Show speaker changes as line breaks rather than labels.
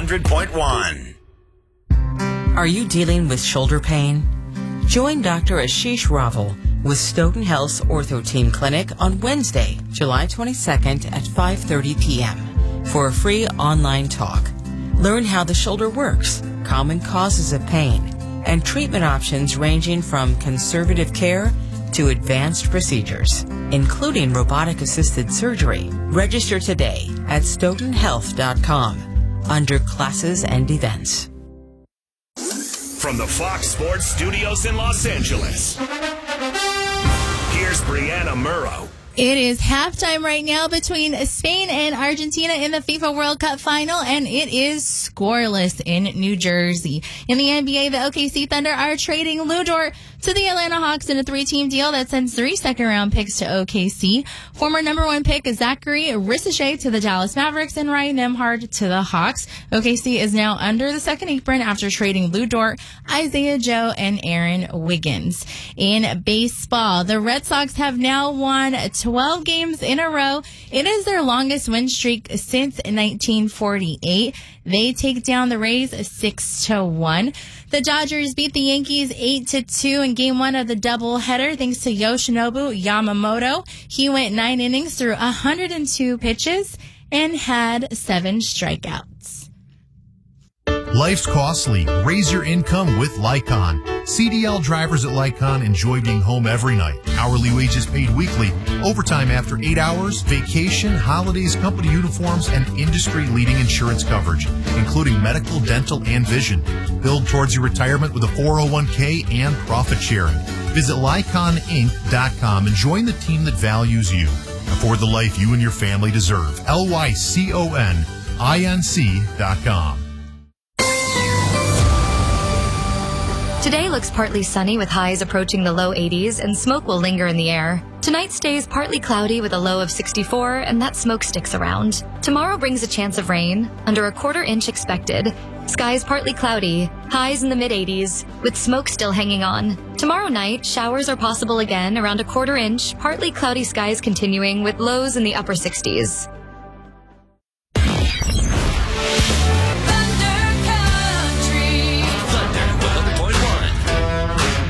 100.1.
Are you dealing with shoulder pain? Join Dr. Ashish Raval with Stoughton Health's Ortho Team Clinic on Wednesday, July 22nd at 5:30 p.m. for a free online talk. Learn how the shoulder works, common causes of pain, and treatment options ranging from conservative care to advanced procedures, including robotic-assisted surgery. Register today at stoughtonhealth.com under classes and events.
From the Fox Sports Studios in Los Angeles, here's Brianna Murrow.
It is halftime right now between Spain and Argentina in the FIFA World Cup final, and it is scoreless in New Jersey. In the NBA, the OKC Thunder are trading Lu Dort to the Atlanta Hawks in a 3-team deal that sends 3 second-round picks to OKC. Former number 1 pick Zachary Risichet to the Dallas Mavericks and Ryan Nembhard to the Hawks. OKC is now under the second apron after trading Lu Dort, Isaiah Joe, and Aaron Wiggins. In baseball, the Red Sox have now won 12 games in a row. It is their longest win streak since 1948. They take down the Rays 6-1. The Dodgers beat the Yankees 8-2 in Game 1 of the doubleheader thanks to Yoshinobu Yamamoto. He went 9 innings through 102 pitches and had 7 strikeouts.
Life's costly. Raise your income with Lycon. CDL drivers at Lycon enjoy being home every night. Hourly wages paid weekly, overtime after 8 hours, vacation, holidays, company uniforms, and industry-leading insurance coverage, including medical, dental, and vision. Build towards your retirement with a 401k and profit sharing. Visit LyconInc.com and join the team that values you. Afford the life you and your family deserve. LYCONINC.com.
Today looks partly sunny with highs approaching the low 80s and smoke will linger in the air. Tonight stays partly cloudy with a low of 64 and that smoke sticks around. Tomorrow brings a chance of rain, under a 1/4 inch expected. Skies partly cloudy, highs in the mid-80s, with smoke still hanging on. Tomorrow night, showers are possible again around a 1/4 inch, partly cloudy skies continuing with lows in the upper 60s.